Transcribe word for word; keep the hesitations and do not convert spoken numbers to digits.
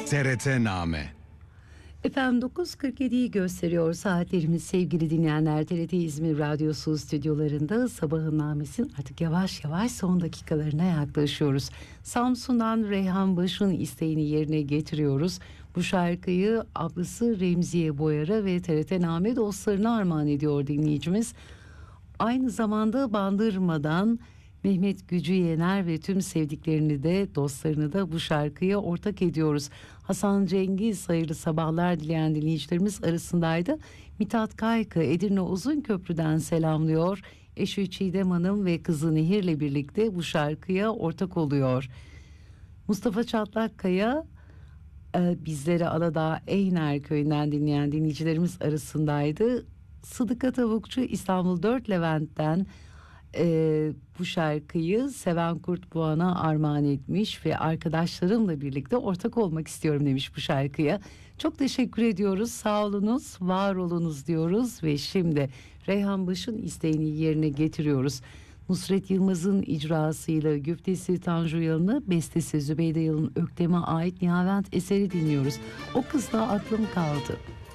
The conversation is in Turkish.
T R T-Name. Efendim dokuz kırk yediyi gösteriyor saatlerimiz sevgili dinleyenler. T R T İzmir Radyosu stüdyolarında sabahın namesinin artık yavaş yavaş son dakikalarına yaklaşıyoruz. Samsun'dan Reyhan Baş'ın isteğini yerine getiriyoruz. Bu şarkıyı ablası Remziye Boyar'a ve T R T-Name dostlarına armağan ediyor dinleyicimiz. Aynı zamanda Bandırma'dan Mehmet Gücü Yener ve tüm sevdiklerini de dostlarını da bu şarkıya ortak ediyoruz. Hasan Cengiz hayırlı sabahlar dileyen dinleyicilerimiz arasındaydı. Mithat Kaykı Edirne Uzunköprü'den selamlıyor. Eşi Çiğdem Hanım ve kızı Nehir'le birlikte bu şarkıya ortak oluyor. Mustafa Çatlakkaya e, bizleri Aladağ Eyner Köyü'nden dinleyen dinleyicilerimiz arasındaydı. Sıdıka Tavukçu İstanbul dört Levent'ten Ee, bu şarkıyı Seven Kurt Boğan'a armağan etmiş ve arkadaşlarımla birlikte ortak olmak istiyorum demiş bu şarkıya. Çok teşekkür ediyoruz, sağ olunuz, var olunuz diyoruz ve şimdi Reyhan Baş'ın isteğini yerine getiriyoruz. Nusret Yılmaz'ın icrasıyla güftesi Tanju Yalın'ı, bestesi Zübeyde Yalın Öktem'e ait Nihavent eseri dinliyoruz. O kızla aklım kaldı.